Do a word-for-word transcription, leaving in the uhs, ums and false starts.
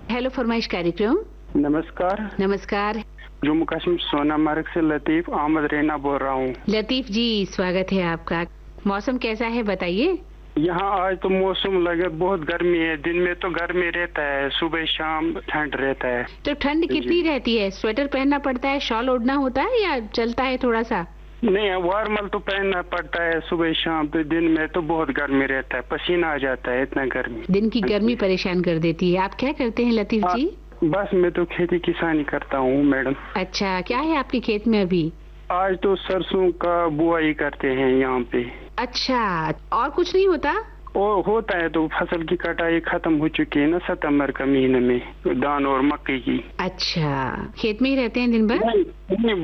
Hello फरमाइश कार्यक्रम। नमस्कार। नमस्कार। जम्मू कश्मीर सोनामार्ग से लतीफ अहमद रैना बोल रहा हूँ। लतीफ जी स्वागत है आपका। मौसम कैसा है बताइए। यहाँ आज तो मौसम लगे बहुत गर्मी है, दिन में तो गर्मी रहता है, सुबह शाम ठंड रहता है। तो ठंड कितनी रहती है? स्वेटर पहनना पड़ता है, शॉल ओढ़ना होता है या चलता है थोड़ा सा? नहीं, वार्मल तो पहनना पड़ता है सुबह शाम, तो दिन में तो बहुत गर्मी रहता है, पसीना आ जाता है, इतना गर्मी। दिन की गर्मी परेशान कर देती है। आप क्या करते हैं लतीफ जी? बस मैं तो खेती किसानी करता हूँ मैडम। अच्छा, क्या है आपके खेत में अभी? आज तो सरसों का बुआई करते हैं यहाँ पे। अच्छा, और कुछ नहीं होता? और होता है तो फसल की कटाई खत्म हो चुकी है ना सितंबर का महीने में, धान और मक्के की। अच्छा, खेत में ही रहते हैं दिन भर? नहीं, नहीं